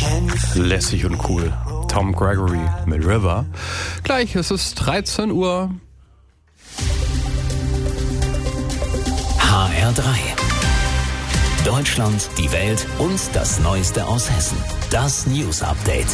Lässig und cool. Tom Gregory mit River. Gleich ist es 13 Uhr. HR3. Deutschland, die Welt und das Neueste aus Hessen. Das News Update.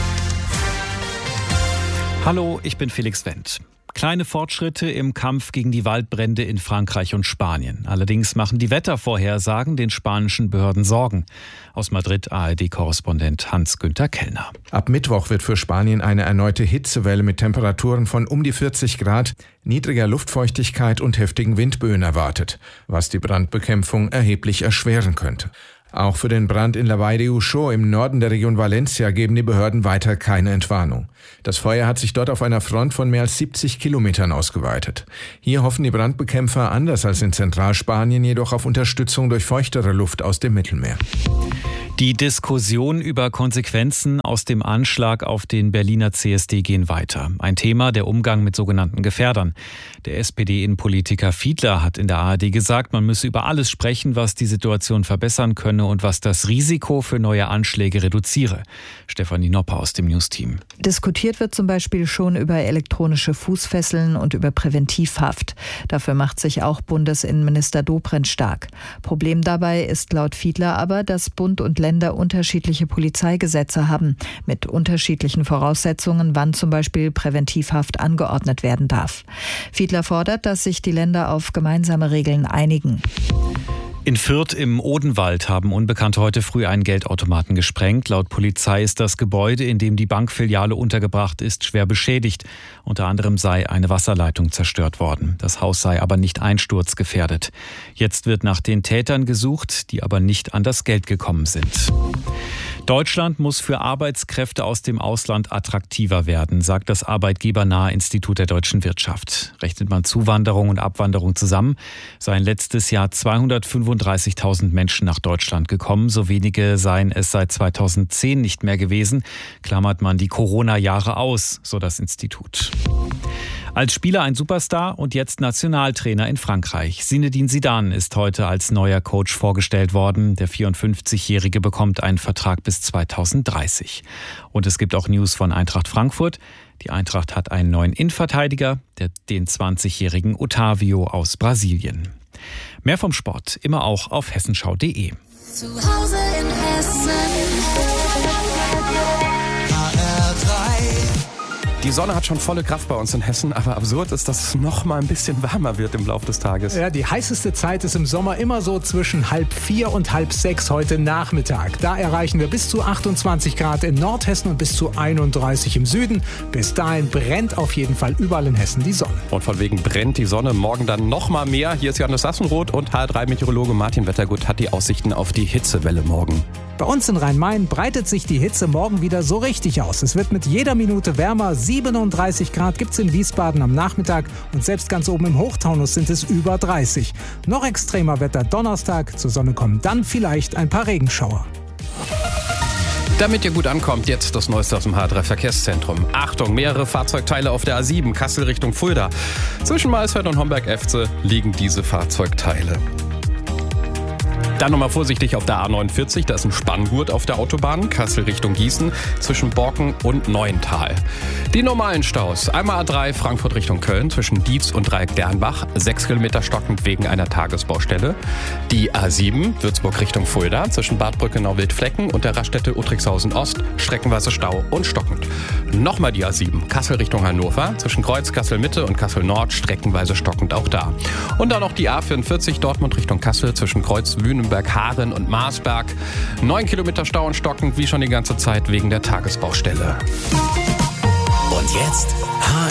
Hallo, ich bin Felix Wendt. Kleine Fortschritte im Kampf gegen die Waldbrände in Frankreich und Spanien. Allerdings machen die Wettervorhersagen den spanischen Behörden Sorgen. Aus Madrid ARD-Korrespondent Hans-Günther Kellner. Ab Mittwoch wird für Spanien eine erneute Hitzewelle mit Temperaturen von um die 40 Grad, niedriger Luftfeuchtigkeit und heftigen Windböen erwartet, was die Brandbekämpfung erheblich erschweren könnte. Auch für den Brand in La Vall de Uixó im Norden der Region Valencia geben die Behörden weiter keine Entwarnung. Das Feuer hat sich dort auf einer Front von mehr als 70 Kilometern ausgeweitet. Hier hoffen die Brandbekämpfer anders als in Zentralspanien jedoch auf Unterstützung durch feuchtere Luft aus dem Mittelmeer. Die Diskussionen über Konsequenzen aus dem Anschlag auf den Berliner CSD gehen weiter. Ein Thema, der Umgang mit sogenannten Gefährdern. Der SPD-Innenpolitiker Fiedler hat in der ARD gesagt, man müsse über alles sprechen, was die Situation verbessern könne und was das Risiko für neue Anschläge reduziere. Stefanie Nopper aus dem News-Team. Diskutiert wird zum Beispiel schon über elektronische Fußfesseln und über Präventivhaft. Dafür macht sich auch Bundesinnenminister Dobrindt stark. Problem dabei ist laut Fiedler aber, dass Bund und Länder unterschiedliche Polizeigesetze haben, mit unterschiedlichen Voraussetzungen, wann zum Beispiel Präventivhaft angeordnet werden darf. Fiedler fordert, dass sich die Länder auf gemeinsame Regeln einigen. In Fürth im Odenwald haben Unbekannte heute früh einen Geldautomaten gesprengt. Laut Polizei ist das Gebäude, in dem die Bankfiliale untergebracht ist, schwer beschädigt. Unter anderem sei eine Wasserleitung zerstört worden. Das Haus sei aber nicht einsturzgefährdet. Jetzt wird nach den Tätern gesucht, die aber nicht an das Geld gekommen sind. Deutschland muss für Arbeitskräfte aus dem Ausland attraktiver werden, sagt das arbeitgebernahe Institut der deutschen Wirtschaft. Rechnet man Zuwanderung und Abwanderung zusammen, seien letztes Jahr 235.000 Menschen nach Deutschland gekommen. So wenige seien es seit 2010 nicht mehr gewesen. Klammert man die Corona-Jahre aus, so das Institut. Als Spieler ein Superstar und jetzt Nationaltrainer in Frankreich. Zinedine Zidane ist heute als neuer Coach vorgestellt worden. Der 54-Jährige bekommt einen Vertrag bis 2030. Und es gibt auch News von Eintracht Frankfurt. Die Eintracht hat einen neuen Innenverteidiger, den 20-jährigen Otavio aus Brasilien. Mehr vom Sport immer auch auf hessenschau.de. Zu Hause in Hessen. Die Sonne hat schon volle Kraft bei uns in Hessen, aber absurd ist, dass es noch mal ein bisschen wärmer wird im Laufe des Tages. Ja, die heißeste Zeit ist im Sommer immer so zwischen 5:30 und 5:30 heute Nachmittag. Da erreichen wir bis zu 28 Grad in Nordhessen und bis zu 31 im Süden. Bis dahin brennt auf jeden Fall überall in Hessen die Sonne. Und von wegen brennt die Sonne morgen dann noch mal mehr. Hier ist Johannes Sassenroth und HR3-Meteorologe Martin Wettergut hat die Aussichten auf die Hitzewelle morgen. Bei uns in Rhein-Main breitet sich die Hitze morgen wieder so richtig aus. Es wird mit jeder Minute wärmer. 37 Grad gibt's in Wiesbaden am Nachmittag und selbst ganz oben im Hochtaunus sind es über 30. Noch extremer Wetter Donnerstag. Zur Sonne kommen dann vielleicht ein paar Regenschauer. Damit ihr gut ankommt, jetzt das Neueste aus dem HR3-Verkehrszentrum. Achtung, mehrere Fahrzeugteile auf der A7, Kassel Richtung Fulda. Zwischen Maisfeld und Homberg-Efze liegen diese Fahrzeugteile. Dann nochmal vorsichtig auf der A49, da ist ein Spanngurt auf der Autobahn, Kassel Richtung Gießen, zwischen Borken und Neuental. Die normalen Staus, einmal A3 Frankfurt Richtung Köln, zwischen Dietz und Dreieck-Dernbach, 6 Kilometer stockend wegen einer Tagesbaustelle. Die A7 Würzburg Richtung Fulda, zwischen Bad Brückenau-Wildflecken und der Raststätte Uttrickhausen Ost, streckenweise Stau und stockend. Nochmal die A7 Kassel Richtung Hannover, zwischen Kreuz Kassel Mitte und Kassel Nord, streckenweise stockend auch da. Und dann noch die A44 Dortmund Richtung Kassel, zwischen Kreuz Wünnenberg, Haaren und Marsberg. 9 Kilometer Stau und stockend, wie schon die ganze Zeit wegen der Tagesbaustelle. Und jetzt